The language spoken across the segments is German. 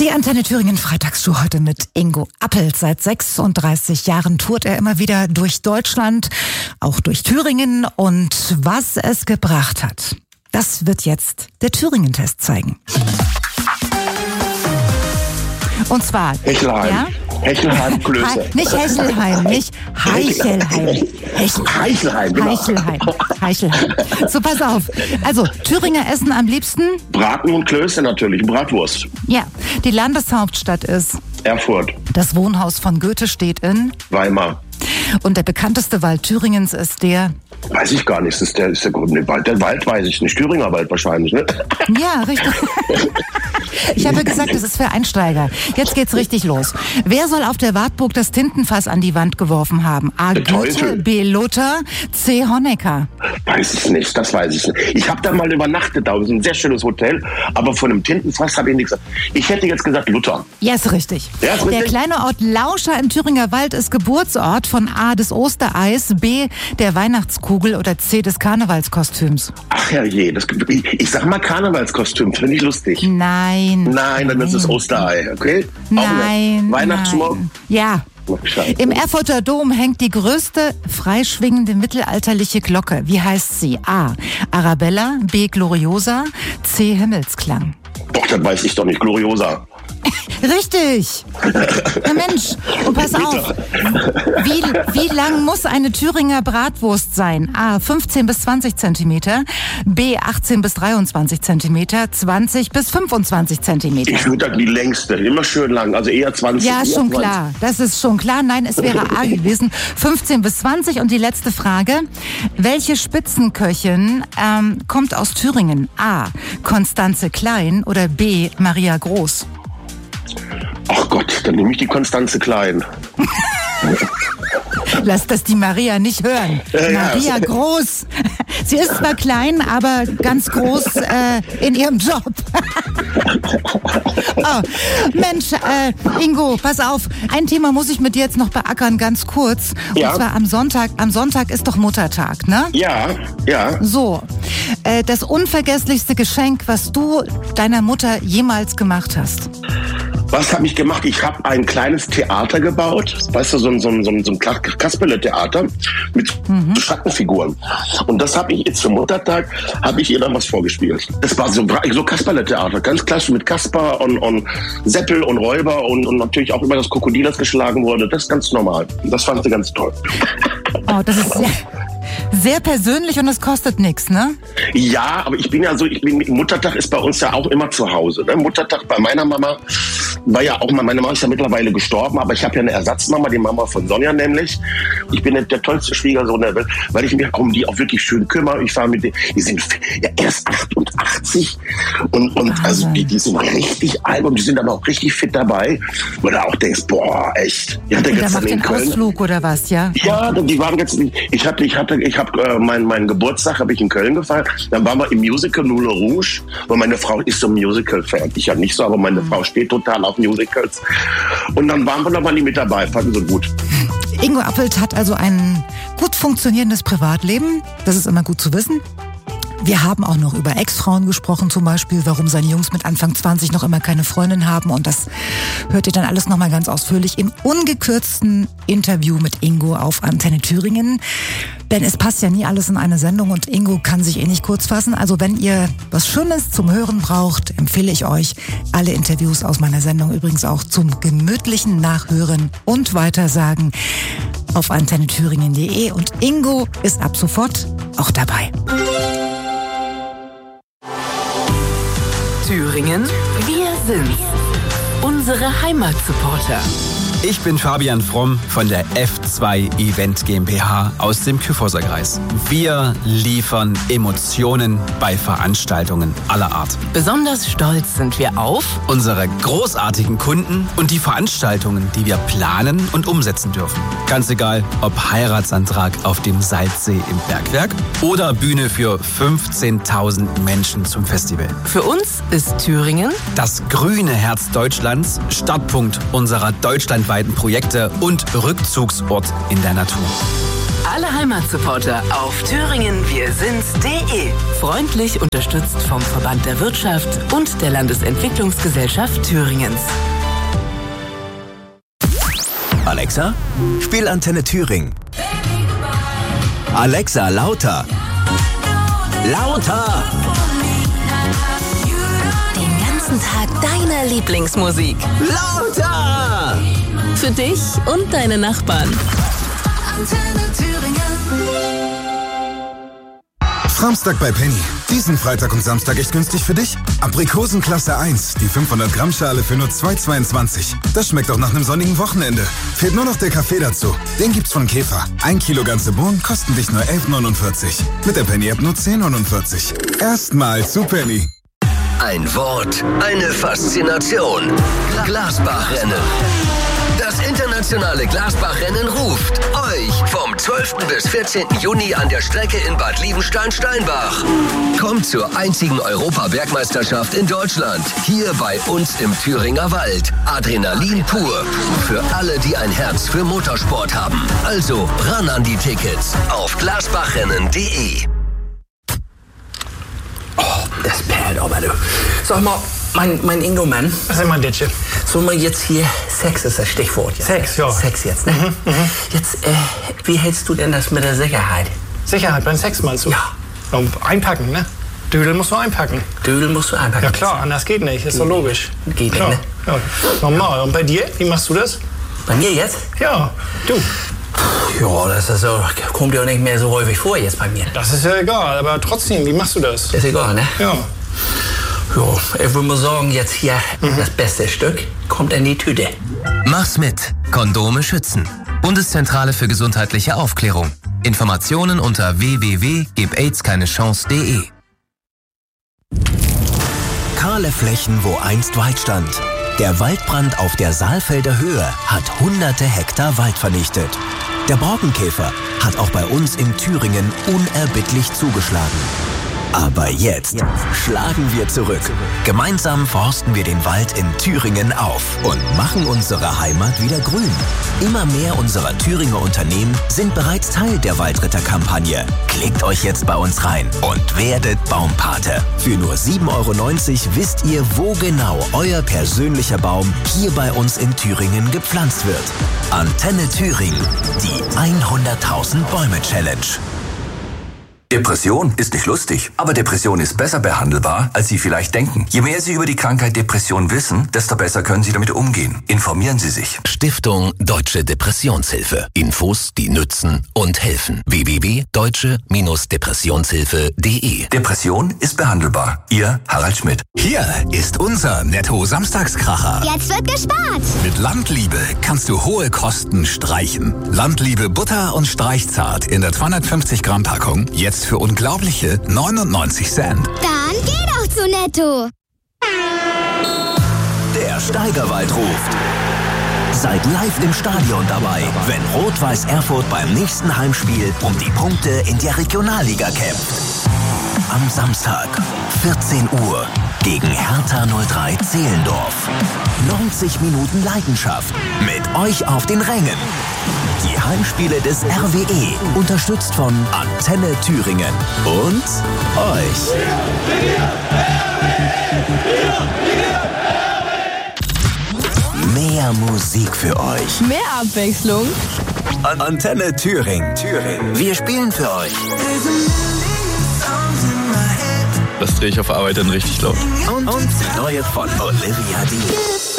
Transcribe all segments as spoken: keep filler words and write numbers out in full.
Die Antenne Thüringen Freitagsshow heute mit Ingo Appelt. Seit sechsunddreißig Jahren tourt er immer wieder durch Deutschland, auch durch Thüringen. Und was es gebracht hat, das wird jetzt der Thüringen-Test zeigen. Und zwar... Hechelheim. Ja? Hechelheim, Klöße. He- nicht Hechelheim, nicht Heichelheim. Hechelheim. Heichelheim, genau. Heichelheim. Heichelheim. So, pass auf. Also, Thüringer essen am liebsten? Braten und Klöße natürlich, Bratwurst. Ja, die Landeshauptstadt ist? Erfurt. Das Wohnhaus von Goethe steht in? Weimar. Und der bekannteste Wald Thüringens ist der? Weiß ich gar nicht, das ist der, ist der Grund. Wald. Der Wald weiß ich nicht, Thüringer Wald wahrscheinlich, ne? Ja, richtig. Ich habe ja gesagt, das ist für Einsteiger. Jetzt geht's richtig los. Wer soll auf der Wartburg das Tintenfass an die Wand geworfen haben? A. Goethe, B. Luther, C. Honecker. Weiß ich nicht, das weiß ich nicht. Ich habe da mal übernachtet, da ist ein sehr schönes Hotel, aber von einem Tintenfass habe ich nichts gesagt. Ich hätte jetzt gesagt Luther. Ja, ist richtig. Ja, ist richtig. Der kleine Ort Lauscher im Thüringer Wald ist Geburtsort von A. des Ostereis, B. der Weihnachtskugel oder C. des Karnevalskostüms. Ach herrje, das, ich, ich sag mal Karnevalskostüm, finde ich lustig. Nein. Nein, dann ist es Osterei, okay? Nein. Weihnachtsschmuck? Ja. Oh, im Erfurter Dom hängt die größte freischwingende mittelalterliche Glocke. Wie heißt sie? A. Arabella, B. Gloriosa, C. Himmelsklang. Doch, das weiß ich doch nicht. Gloriosa. Richtig. Na Mensch, und pass auf. Wie, wie lang muss eine Thüringer Bratwurst sein? A. fünfzehn bis zwanzig Zentimeter, B. achtzehn bis dreiundzwanzig Zentimeter, zwanzig bis fünfundzwanzig Zentimeter. Ich würde sagen, die längste. Immer schön lang. Also eher zwanzig. Ja, schon zwanzig. Klar. Das ist schon klar. Nein, es wäre A gewesen. fünfzehn bis zwanzig. Und die letzte Frage. Welche Spitzenköchin ähm, kommt aus Thüringen? A. Konstanze Klein oder B. Maria Groß? Ach Gott, dann nehme ich die Konstanze Klein. Lass das die Maria nicht hören. Ja, ja. Maria Groß. Sie ist zwar klein, aber ganz groß äh, in ihrem Job. Oh, Mensch, äh, Ingo, pass auf. Ein Thema muss ich mit dir jetzt noch beackern, ganz kurz. Und Ja. zwar am Sonntag. Am Sonntag ist doch Muttertag, ne? Ja, ja. So, äh, das unvergesslichste Geschenk, was du deiner Mutter jemals gemacht hast. Was habe ich gemacht? Ich habe ein kleines Theater gebaut. Weißt du, so ein, so ein, so ein, so ein Kasperle-Theater mit mhm. Schattenfiguren. Und das habe ich jetzt zum Muttertag, habe ich ihr dann was vorgespielt. Es war so, so Kasperle-Theater, ganz klassisch mit Kasper und, und Seppel und Räuber und, und natürlich auch immer das Krokodil, das geschlagen wurde. Das ist ganz normal. Das fand sie ganz toll. Oh, das ist sehr, sehr persönlich und es kostet nichts, ne? Ja, aber ich bin ja so, ich bin, Muttertag ist bei uns ja auch immer zu Hause. Ne? Muttertag bei meiner Mama war ja auch mal, meine Mama ist ja mittlerweile gestorben, aber ich habe ja eine Ersatzmama, die Mama von Sonja nämlich. Ich bin der tollste Schwiegersohn der Welt, weil ich mich um die auch wirklich schön kümmere. Ich fahre mit denen, die sind ja erst achtundachtzig und, und also die, die sind richtig alt und die sind aber auch richtig fit dabei. Wo du auch denkst, boah, echt. Ich hatte Und der jetzt macht in den Köln, Ausflug oder was, ja? Ja, die waren jetzt, ich hatte, ich hatte, ich habe äh, meinen mein Geburtstag habe ich in Köln gefeiert. Dann waren wir im Musical Moulin Rouge, weil meine Frau ist so ein Musical-Fan. Ich ja nicht so, aber meine mhm. Frau steht total auf Musicals. Und dann waren wir noch mal nie mit dabei, fanden sie gut. Ingo Appelt hat also ein gut funktionierendes Privatleben. Das ist immer gut zu wissen. Wir haben auch noch über Ex-Frauen gesprochen zum Beispiel, warum seine Jungs mit Anfang zwanzig noch immer keine Freundin haben. Und das hört ihr dann alles nochmal ganz ausführlich im ungekürzten Interview mit Ingo auf Antenne Thüringen. Denn es passt ja nie alles in eine Sendung und Ingo kann sich eh nicht kurz fassen. Also wenn ihr was Schönes zum Hören braucht, empfehle ich euch alle Interviews aus meiner Sendung übrigens auch zum gemütlichen Nachhören und Weitersagen auf antenne thüringen punkt de. Und Ingo ist ab sofort auch dabei. Thüringen, wir sind's. Unsere Heimatsupporter. Ich bin Fabian Fromm von der F zwei Event GmbH aus dem Kyffhäuserkreis. Wir liefern Emotionen bei Veranstaltungen aller Art. Besonders stolz sind wir auf Unsere großartigen Kunden und die Veranstaltungen, die wir planen und umsetzen dürfen. Ganz egal, ob Heiratsantrag auf dem Salzsee im Bergwerk oder Bühne für fünfzehntausend Menschen zum Festival. Für uns ist Thüringen das grüne Herz Deutschlands, Startpunkt unserer deutschlandweiten Projekte und Rückzugsort in der Natur. alle Heimatsupporter auf thüringen wir sind's punkt de. Freundlich unterstützt vom Verband der Wirtschaft und der Landesentwicklungsgesellschaft Thüringens. Alexa, spiel Antenne Thüringen. Alexa, lauter. Lauter. Den ganzen Tag deine Lieblingsmusik. Lauter. Für dich und deine Nachbarn. Antenne Thüringen. Samstag bei Penny. Diesen Freitag und Samstag echt günstig für dich. Aprikosen Klasse eins, die fünfhundert Gramm Schale für nur zwei Euro zweiundzwanzig. Das schmeckt auch nach einem sonnigen Wochenende. Fehlt nur noch der Kaffee dazu. Den gibt's von Käfer. Ein Kilo ganze Bohnen kosten dich nur elf Euro neunundvierzig. Mit der Penny-App nur zehn Euro neunundvierzig. Erstmal zu Penny. Ein Wort, eine Faszination. Glasbachrennen. Das internationale Glasbachrennen ruft euch vom zwölften bis vierzehnten Juni an der Strecke in Bad Liebenstein-Steinbach. Kommt zur einzigen Europa-Bergmeisterschaft in Deutschland. Hier bei uns im Thüringer Wald. Adrenalin pur. Für alle, die ein Herz für Motorsport haben. Also ran an die Tickets auf glasbachrennen punkt de. Oh, das perlt aber, du. Sag mal, mein, mein Ingo-Mann. Was ist mein Ditche? So mal jetzt hier, Sex ist das Stichwort. Jetzt. Sex, ja. Sex jetzt, ne? Mhm, mhm. Jetzt, äh, wie hältst du denn das mit der Sicherheit? Sicherheit beim Sex meinst du? Ja. Und einpacken, ne? Dödel musst du einpacken. Dödel musst du einpacken. Ja klar, anders geht nicht, ist doch logisch. Geht klar. nicht, ne? Ja, normal. Und bei dir, wie machst du das? Bei mir jetzt? Ja, du. Ja, das ist so, kommt ja nicht mehr so häufig vor jetzt bei mir. Das ist ja egal, aber trotzdem, wie machst du das? Ist egal, ne? Ja. Ja, ich würde mal sagen, jetzt hier mhm. das beste Stück kommt in die Tüte. Mach's mit. Kondome schützen. Bundeszentrale für gesundheitliche Aufklärung. Informationen unter w w w punkt gib aids keine chance punkt de. Kahle Flächen, wo einst Wald stand. Der Waldbrand auf der Saalfelder Höhe hat hunderte Hektar Wald vernichtet. Der Borkenkäfer hat auch bei uns in Thüringen unerbittlich zugeschlagen. Aber jetzt schlagen wir zurück. Gemeinsam forsten wir den Wald in Thüringen auf und machen unsere Heimat wieder grün. Immer mehr unserer Thüringer Unternehmen sind bereits Teil der Waldritterkampagne. Klickt euch jetzt bei uns rein und werdet Baumpate. Für nur sieben Euro neunzig wisst ihr, wo genau euer persönlicher Baum hier bei uns in Thüringen gepflanzt wird. Antenne Thüringen, die hunderttausend Bäume Challenge. Depression ist nicht lustig, aber Depression ist besser behandelbar, als Sie vielleicht denken. Je mehr Sie über die Krankheit Depression wissen, desto besser können Sie damit umgehen. Informieren Sie sich. Stiftung Deutsche Depressionshilfe. Infos, die nützen und helfen. w w w punkt deutsche Depressionshilfe punkt de. Depression ist behandelbar. Ihr Harald Schmidt. Hier ist unser Netto-Samstagskracher. Jetzt wird gespart. Mit Landliebe kannst du hohe Kosten streichen. Landliebe Butter und Streichzart in der zweihundertfünfzig Gramm Packung. Jetzt für unglaubliche neunundneunzig Cent. Dann geh doch zu Netto. Der Steigerwald ruft. Seid live im Stadion dabei, wenn Rot-Weiß Erfurt beim nächsten Heimspiel um die Punkte in der Regionalliga kämpft. Am Samstag, vierzehn Uhr, gegen Hertha null drei Zehlendorf. neunzig Minuten Leidenschaft mit euch auf den Rängen. Die Heimspiele des R W E, unterstützt von Antenne Thüringen und euch. Mehr Musik für euch. Mehr Abwechslung. An Antenne Thüringen. Thüringen. Wir spielen für euch. Das drehe ich auf Arbeit dann richtig laut. Und, und die neue von Olivia Dean.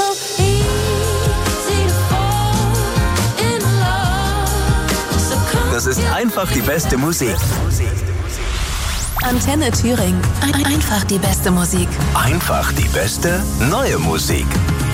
Das ist einfach die beste Musik. Antenne Thüringen. Einfach die beste Musik. Einfach die beste neue Musik.